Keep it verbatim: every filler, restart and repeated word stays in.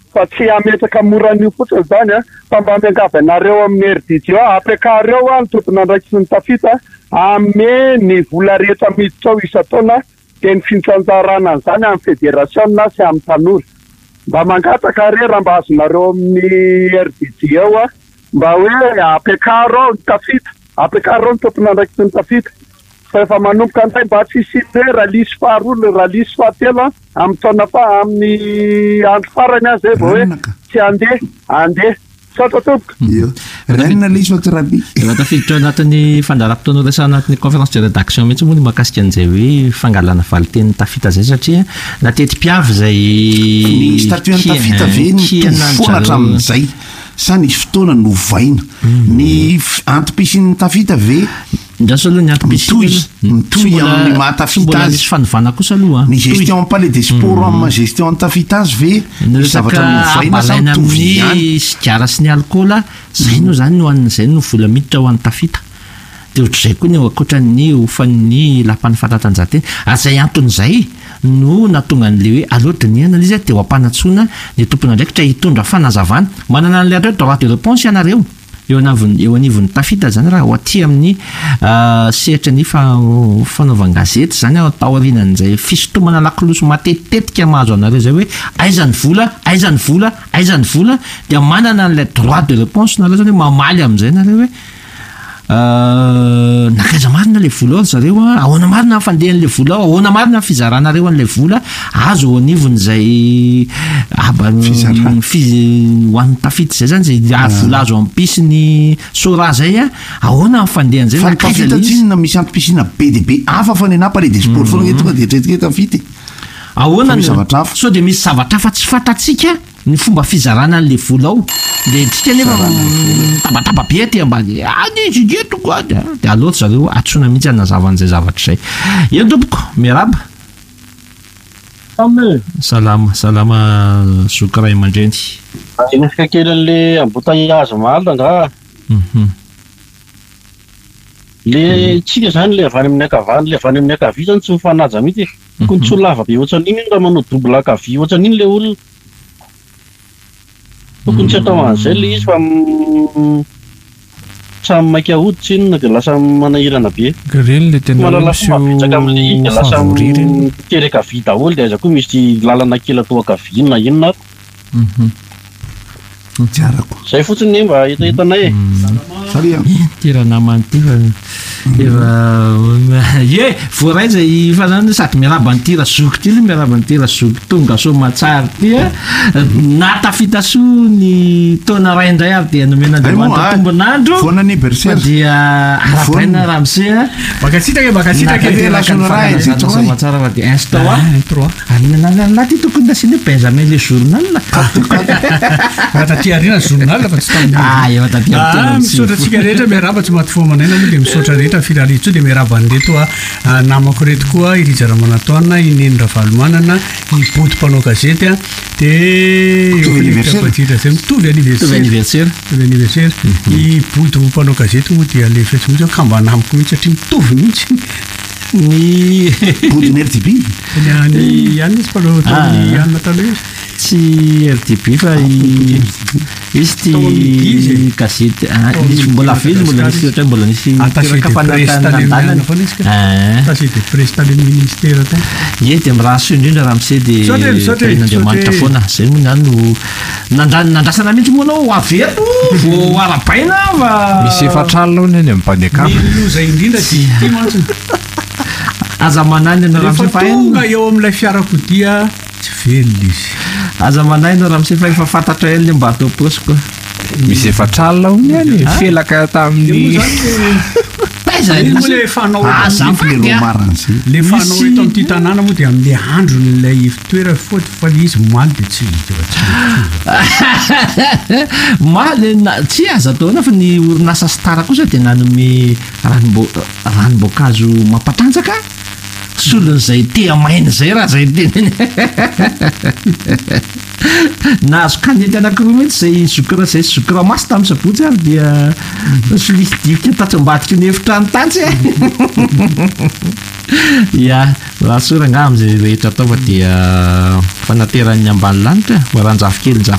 fa tsy ametraka moran'io fotsiny zany a fa mba miangavanareo amin'ny R D G ao apiakareo a ny tompona andraiky sy ny tafita ame ny vola rehetra miditra ao isa-taona de ny fintsantsarana an'izany amin'ny fédération na sy amin'ny tanora mba mangataka are raha mba azonareo amin'ny R D G ao a mba hoe apiakaro ao ny tafita apiakaro ao ny tompona andraiky sy ny tafita fa efa manomboka an'izay mba tsy hisiny hoe ralisy faharoa ralisy fahatelo amin'ny taona fa amin'ny andro farany azy zay vao hoe tsy andeha andeha satra tomboka ranina le izy fakty rahabe raha tafiditra anatin'ny fandaharam-potoana resahana anatin'ny conférence de rédaction mihitsy moa ny mahakasika an'izay hoe fangalana valiteny tafita zay satria natety-piavy zay nisy tatoan'ny tafita ve nyfoana hatramin'izay sa nisy fotoana novaina ny antom-pisin'ny tafita ve ndraso aloha ny mitohy mitohy amin'ny mahatafita azy misy fanovana kosa aloha ny gestion palais des sports amin'ny gestion tafita azy ve ny zavatra novaina sa resaka mitovy ihany amin'ny sigara sy ny alcoola zay no zany no an'izay no vola miditra ho an'ny tafita de ohatr'izay koa ny eo akoatran'ny hofan'ny lapan'ny fanatanjahantena ary zay anton'izay no natonga an'le hoe aloatra ny analyse de ho ampanatsoana ny tompona ndraikitra hitondra fanazavana manana an'le atao droit de réponse ianareo eo anavony eo anivon'ny tafita zany raha ho aty amin'ny sehatra ny fanaovan-gazety zany atao aorianan'izay fisotomana lakiloso matetitetika mahazo anareo zay hoe aizany vola aizany vola aizany vola dia manana an'ilay droit de réponse nareo zany hoe mamaly amin'izay nareo hoe nakaiza marina le vola ao zareo a ahoana marina fandehan'le vola ao ahoana marina ny fizaranareo an'le vola azo ho anivon'izay aba hoan'ny tafita zay zany zay vola azo ampisy ny sora zay a ahoana ny fandehan'zay fa ny tafita tsinona misy antom-pisina be de be hafa fa ny ana palais des sports foana tonga de tretrika tafity ahoana so de misy zavatra hafa tsy fantatsika ny fomba fizarana an'le vola ao de tsika nefa tabataba be ty ambany anyzigeto koa de aloatra zareo atsona mihitsy anazavan'izay zavatra zay eo tompoko miaraba salama salama sokray mandrenty inisika kely an'le embouteillage malta nga le tsika zany le avany amin'ny akavany le avany amin'ny akavia zany tsy mifanaja mihitsy ko tsy lava be ohatran'iny raha manao double akavia ohatran'iny le olona tokony tsy atao an'izay le izy fa samy maika hoditra inona de lasa manahirana be reny le tena malalafomavitraka amin'le de lasa miteraka vy daholo de aiza koa misy lalana kely atao akavia inona inona tiarako zay fotsiny mba hitahitanay e saria tira namany ty fa efa ye voaray zay fa zany sady miaraba ny tira zoky ty le miaraba ny tira zoky tonga so matsary ty a natafita so ny taona ray indray ary dia nomen'andriamanitra tombonandro voana anniversaire dia arapaina ramse a bakasitaka bakasitaka matsara fa dia instant a trois ary nanana ty tokony nasiny benjamin le journal taty arina journal fa tsy ah efa taty misaotra tsika rehetra miaraba tsy maty foamanaina moa de misaotra rehetra firarito de miaraba anreto a namako reto koa irizaramanatoana ineny ravalomanana iboty mpanao gazety a de mitovy anniversaire anniversaire anniversaire iboty mpanao gazety moa dia le fetsy mihitsy ka mba namako mihitsy satria mitovy mihitsy ny bodiny R D B ny ihany izy mpanao taony anina taloha tsy R D B fa izy ty gazety misy mbola vely mbola nisy ohatra mbola nisy attaché de presse tany amin'ny ministère tany ie de miraha so indrindra raha mise de tain'andriamanitra foana zay moa nyany no nandrasana mihitsy moanao aveto vo arabaina fa misy efatralona ny any am'mpanekaloza indrindra sy ty mantsy aza manany na raha tonga eo amin'ilay fiarakodia tsy velona izy aza manay na raha mise fa efa fantatra ely mba atao posy koa misy efatralona ony any felaka tamin'ny le fanao le fanao eto amin'ity tanàna moa de amin'ny andro n'ilay fitoera foty fa le izy maly de tsy maly tsy aza taona fa ny orinasa stara kosa de nanome ranom-boankazo mampatanjaka solon'izay tea maina zay raha zay teneny nahazo kanety anakiroa mihitsy zay zokra zay zokra masy tamin'ny sabotsy ary dia solisidivoka tatsom-badika ny efitrano tantsy ia raha soranga am'izay rehetra atao fa dia fanateran'ny ambany lanitra varanjavy kely